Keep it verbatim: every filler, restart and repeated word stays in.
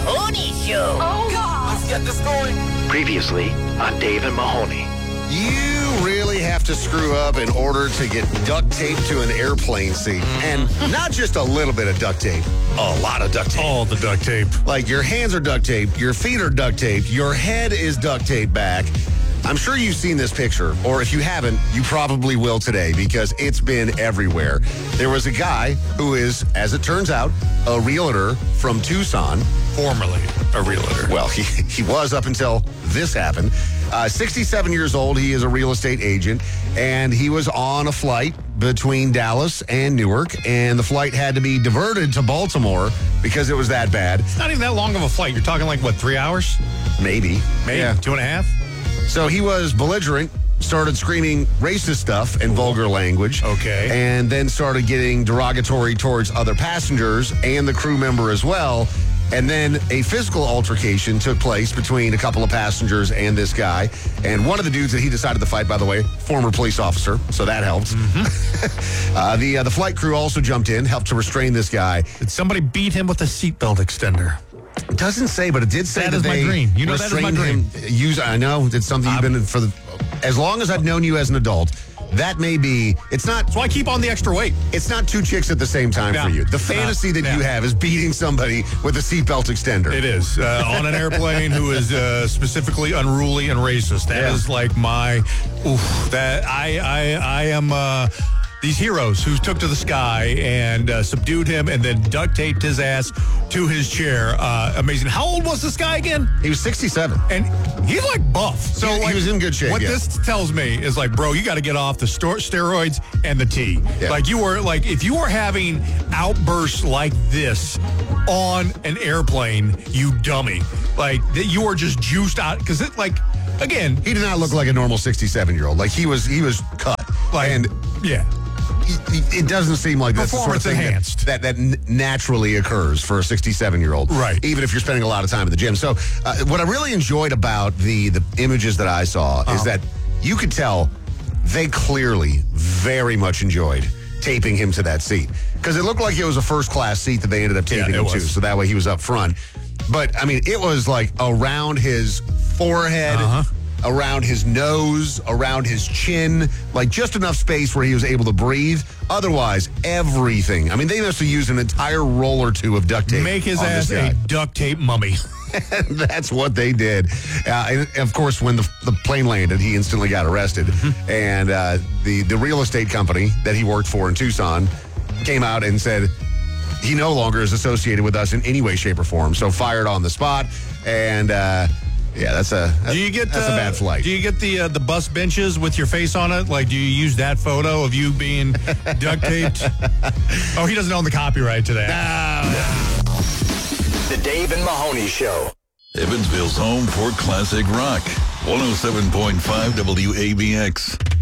Mahoney Show. Oh, God. Let's get this going. Previously on Dave and Mahoney. You really have to screw up in order to get duct tape to an airplane seat. And not just a little bit of duct tape, a lot of duct tape. All the duct tape. Like your hands are duct taped, your feet are duct taped, your head is duct taped back. I'm sure you've seen this picture, or if you haven't, you probably will today because it's been everywhere. There was a guy who is, as it turns out, a realtor from Tucson. Formerly a realtor. Well, he, he was up until this happened. Uh, sixty-seven years old, he is a real estate agent, and he was on a flight between Dallas and Newark, and the flight had to be diverted to Baltimore because it was that bad. It's not even that long of a flight. You're talking like, what, three hours? Maybe. Maybe. Yeah. Two and a half? So he was belligerent, started screaming racist stuff and vulgar language. Okay. And then started getting derogatory towards other passengers and the crew member as well. And then a physical altercation took place between a couple of passengers and this guy. And one of the dudes that he decided to fight, by the way, former police officer. So that helped. Mm-hmm. uh, the, uh, the flight crew also jumped in, helped to restrain this guy. Did somebody beat him with a seatbelt extender? It doesn't say, but it did say that, that is they my dream. You know that is my dream. Him, use, I know it's something you've I'm, been in for the, as long as I've known you as an adult. That may be, it's not. So I keep on the extra weight. It's not two chicks at the same time no, for you. The fantasy no, that no. you have is beating somebody with a seatbelt extender. It is. Uh, on an airplane who is uh, specifically unruly and racist. That yeah. is like my, oof, that I, I, I am, uh, these heroes who took to the sky and uh, subdued him and then duct taped his ass to his chair. Uh, amazing. How old was this guy again? He was sixty-seven. And he's like buff. So he, like, he was in good shape. What yeah. this tells me is like, bro, you got to get off the sto- steroids and the tea. Yeah. Like you were like, if you were having outbursts like this on an airplane, you dummy. Like that you are just juiced out. Because it like, again. He did not look like a normal sixty-seven-year-old. Like he was, he was cut. Like, and yeah. It doesn't seem like that's the sort of thing enhanced. that, that, that naturally occurs for a sixty-seven-year-old. Right. Even if you're spending a lot of time at the gym. So uh, what I really enjoyed about the, the images that I saw uh-huh. is that you could tell they clearly very much enjoyed taping him to that seat. Because it looked like it was a first-class seat that they ended up taping yeah, him was. to. So that way he was up front. But, I mean, it was like around his forehead, uh-huh. around his nose, around his chin, like just enough space where he was able to breathe. Otherwise, everything. I mean, they must have used an entire roll or two of duct tape. Make his ass a duct tape mummy. That's what they did. Uh, and of course, when the, the plane landed, he instantly got arrested. Mm-hmm. And uh, the, the real estate company that he worked for in Tucson came out and said he no longer is associated with us in any way, shape, or form. So fired on the spot. And... Uh, Yeah, that's a that's, do you get, that's uh, a bad flight. Do you get the uh, the bus benches with your face on it? Like, do you use that photo of you being duct taped? Oh, he doesn't own the copyright to that. No. The Dave and Mahoney Show. Evansville's home for classic rock. one oh seven point five W A B X.